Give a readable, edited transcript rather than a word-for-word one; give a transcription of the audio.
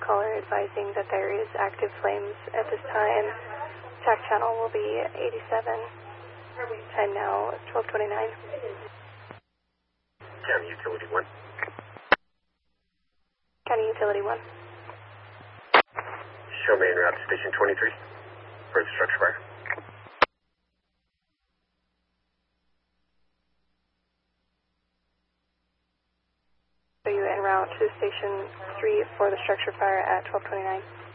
caller advising that there is active flames at this time. TAC channel will be 87. Time now 12:29. County Utility 1. County Utility 1. Show me en route to Station 23 for the structure fire. So you en route to Station 3 for the structure fire at 12:29.